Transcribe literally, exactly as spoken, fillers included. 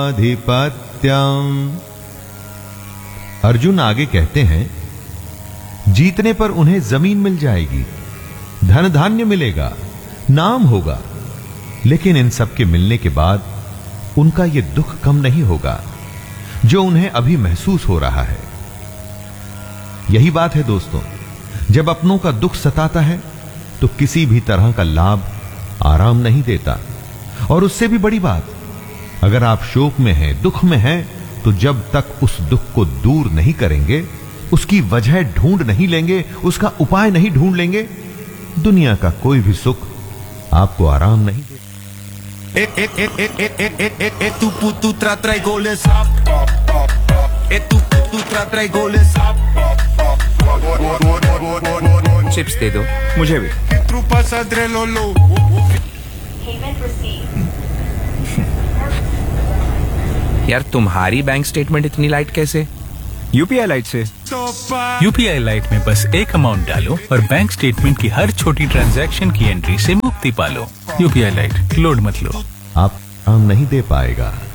अधिपत्यम। अर्जुन आगे कहते हैं, जीतने पर उन्हें जमीन मिल जाएगी, धन धान्य मिलेगा, नाम होगा, लेकिन इन सब के मिलने के बाद उनका यह दुख कम नहीं होगा जो उन्हें अभी महसूस हो रहा है। यही बात है दोस्तों, जब अपनों का दुख सताता है तो किसी भी तरह का लाभ आराम नहीं देता। और उससे भी बड़ी बात, अगर आप शोक में हैं, दुख में हैं, तो जब तक उस दुख को दूर नहीं करेंगे, उसकी वजह ढूंढ नहीं लेंगे, उसका उपाय नहीं ढूंढ लेंगे, दुनिया का कोई भी सुख आपको आराम नहीं दे। E, e, e, e, e, e, e, e, e tu putu tra tra i gole sap. E tu putu tra tra i gole sap. Chips दे दो मुझे भी। Trupa sadre lolo. Payment received. यार तुम्हारी बैंक स्टेटमेंट इतनी light कैसे? UPI light से। Topa. UPI light में बस एक अमाउंट डालो और बैंक स्टेटमेंट की हर छोटी ट्रांजैक्शन की एंट्री से मुक्ति पालो। यूपीआई लाइट, लोड मत लो। आप आराम नहीं दे पाएगा।